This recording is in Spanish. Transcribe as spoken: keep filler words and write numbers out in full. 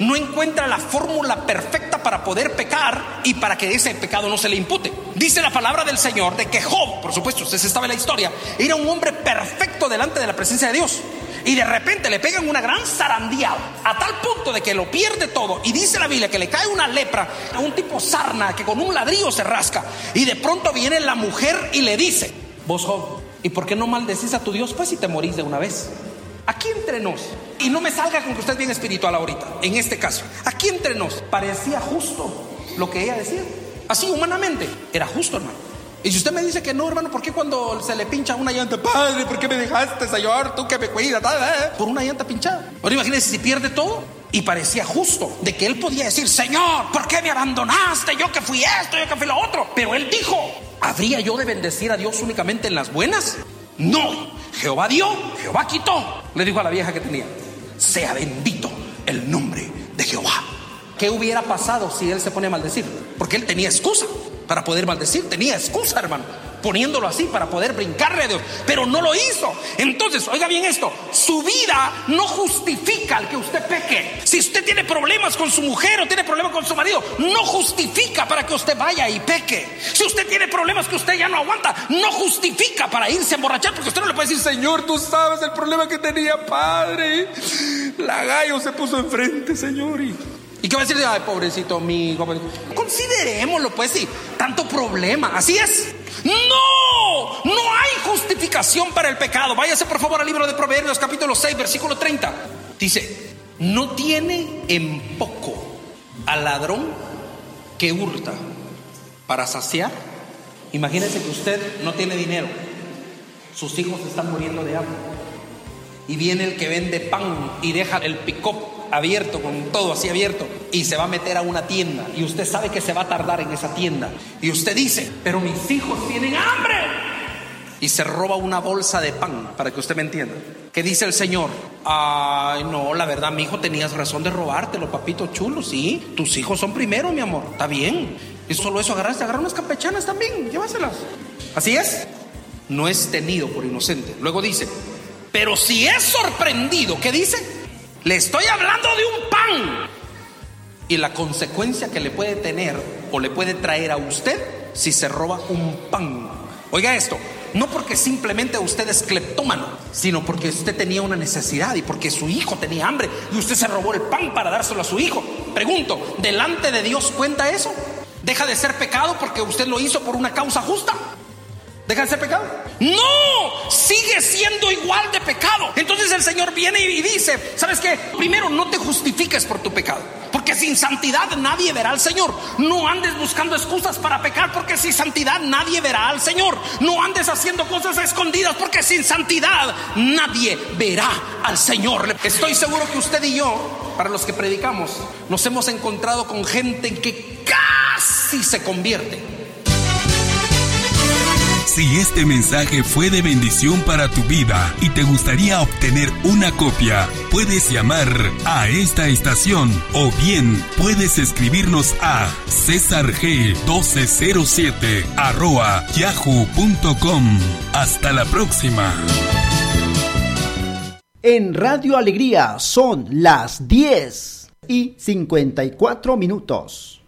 no encuentra la fórmula perfecta para poder pecar y para que ese pecado no se le impute. Dice la palabra del Señor de que Job, por supuesto, usted se sabe la historia, era un hombre perfecto delante de la presencia de Dios. Y de repente le pegan una gran zarandeada, a tal punto de que lo pierde todo. Y dice la Biblia que le cae una lepra, a un tipo sarna que con un ladrillo se rasca. Y de pronto viene la mujer y le dice: vos, Job, ¿y por qué no maldecís a tu Dios pues si te morís de una vez? Aquí entre nos, y no me salga con que usted es bien espiritual ahorita, en este caso, aquí entre nos, parecía justo lo que ella decía. Así humanamente, era justo, hermano. Y si usted me dice que no, hermano, ¿por qué cuando se le pincha una llanta? Padre, ¿por qué me dejaste, Señor? Tú que me cuidas, por una llanta pinchada. Ahora imagínese si pierde todo. Y parecía justo de que él podía decir: Señor, ¿por qué me abandonaste? Yo que fui esto, yo que fui lo otro. Pero él dijo: ¿habría yo de bendecir a Dios únicamente en las buenas? No, Jehová dio, Jehová quitó. Le dijo a la vieja que tenía: sea bendito el nombre de Jehová. ¿Qué hubiera pasado si él se pone a maldecir? Porque él tenía excusa para poder maldecir, tenía excusa, hermano, poniéndolo así para poder brincarle a Dios, pero no lo hizo. Entonces, oiga bien esto: su vida no justifica el que usted peque. Si usted tiene problemas con su mujer o tiene problemas con su marido, no justifica para que usted vaya y peque. Si usted tiene problemas que usted ya no aguanta, no justifica para irse a emborrachar, porque usted no le puede decir: Señor, tú sabes el problema que tenía, Padre, la gallo se puso enfrente, Señor, y... ¿Y qué va a decir? Ay, pobrecito amigo. Considerémoslo, pues, sí, tanto problema. Así es. No, no hay justificación para el pecado. Váyase por favor al libro de Proverbios, capítulo seis, versículo treinta. Dice: no tiene en poco al ladrón que hurta para saciar. Imagínese que usted no tiene dinero, sus hijos están muriendo de hambre, y viene el que vende pan y deja el pick-up abierto, con todo así abierto, y se va a meter a una tienda, y usted sabe que se va a tardar en esa tienda, y usted dice: pero mis hijos tienen hambre, y se roba una bolsa de pan, para que usted me entienda. ¿Qué dice el Señor? Ay, no, la verdad, mi hijo, tenías razón de robártelo, papito chulo. Sí, tus hijos son primero, mi amor, está bien. Y solo eso, agarraste, agarra unas campechanas también, llévaselas. Así es, no es tenido por inocente. Luego dice: pero si es sorprendido, ¿qué dice? Le estoy hablando de un pan, y la consecuencia que le puede tener o le puede traer a usted si se roba un pan. Oiga esto: no porque simplemente usted es cleptómano, sino porque usted tenía una necesidad y porque su hijo tenía hambre y usted se robó el pan para dárselo a su hijo. Pregunto, ¿delante de Dios cuenta eso? ¿Deja de ser pecado porque usted lo hizo por una causa justa? ¿Deja de ser pecado? No, sigue siendo igual de pecado. Entonces el Señor viene y dice: ¿sabes qué? Primero, no te justifiques por tu pecado, porque sin santidad nadie verá al Señor. No andes buscando excusas para pecar, porque sin santidad nadie verá al Señor. No andes haciendo cosas escondidas, porque sin santidad nadie verá al Señor. Estoy seguro que usted y yo, para los que predicamos, nos hemos encontrado con gente que casi se convierte. Si este mensaje fue de bendición para tu vida y te gustaría obtener una copia, puedes llamar a esta estación o bien puedes escribirnos a cesar g doce cero siete arroba yahoo punto com. Hasta la próxima. En Radio Alegría son las diez y cincuenta y cuatro minutos.